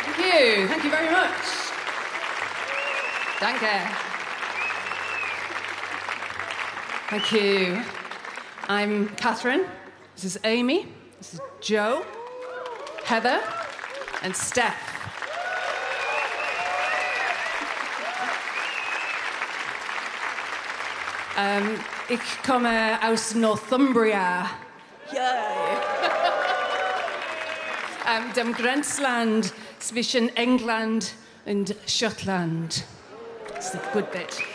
Thank you very much. Danke. Thank you. I'm Catherine, this is Amy, this is Joe, Heather and Steph. Ich komme aus Northumbria. Yay! Dem Grenzland zwischen England und Schottland. That's the good bit.